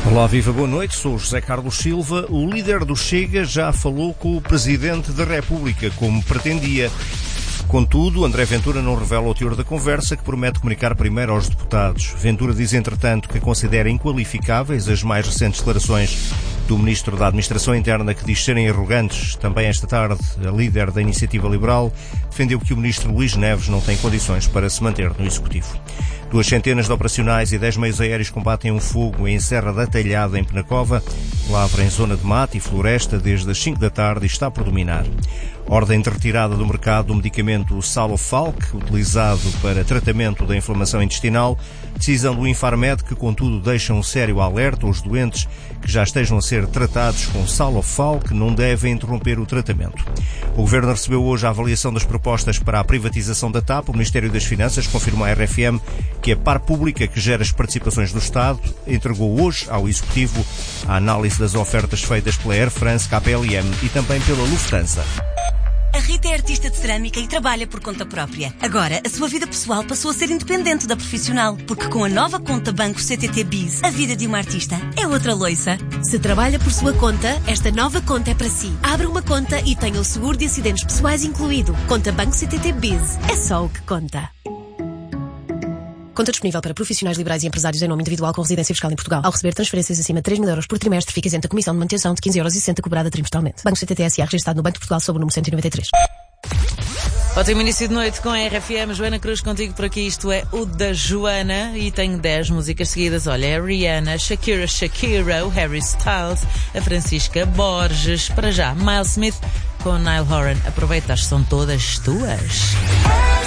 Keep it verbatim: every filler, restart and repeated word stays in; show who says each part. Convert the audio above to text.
Speaker 1: Olá, viva, boa noite, sou José Carlos Silva. O líder do Chega já falou com o Presidente da República, como pretendia. Contudo, André Ventura não revela o teor da conversa, que promete comunicar primeiro aos deputados. Ventura diz, entretanto, que considera inqualificáveis as mais recentes declarações do Ministro da Administração Interna, que diz serem arrogantes. Também esta tarde, a líder da Iniciativa Liberal defendeu que o Ministro Luís Neves não tem condições para se manter no Executivo. Duas centenas de operacionais e dez meios aéreos combatem um fogo em Serra da Telhada, em Penacova. Lavra em zona de mata e floresta desde as cinco da tarde e está por dominar. Ordem de retirada do mercado do medicamento Salofalc, utilizado para tratamento da inflamação intestinal. Decisão do Infarmed, que contudo deixa um sério alerta aos doentes que já estejam a ser tratados com Salofalc, não devem interromper o tratamento. O Governo recebeu hoje a avaliação das propostas para a privatização da TAP. O Ministério das Finanças confirmou à R F M que a par pública que gera as participações do Estado entregou hoje ao Executivo a análise das ofertas feitas pela Air France, K P L M e também pela Lufthansa.
Speaker 2: A Rita é artista de cerâmica e trabalha por conta própria. Agora, a sua vida pessoal passou a ser independente da profissional, porque com a nova conta Banco C T T Biz, a vida de uma artista é outra loiça.
Speaker 3: Se trabalha por sua conta, esta nova conta é para si. Abra uma conta e tenha o seguro de acidentes pessoais incluído. Conta Banco C T T Biz. É só o que conta. Conta disponível para profissionais liberais e empresários em nome individual com residência fiscal em Portugal. Ao receber transferências acima de três mil euros por trimestre, fica isento da comissão de manutenção de quinze euros e sessenta cobrada trimestralmente. Banco C T T S A, registado no Banco de Portugal sob o número cento e noventa e três.
Speaker 4: Ótimo início de noite com a R F M. Joana Cruz contigo por aqui. Isto é o da Joana e tenho dez músicas seguidas. Olha, é a Rihanna, Shakira Shakira, o Harry Styles, a Francisca Borges. Para já, Miles Smith com Niall Horan. Aproveita, são todas tuas.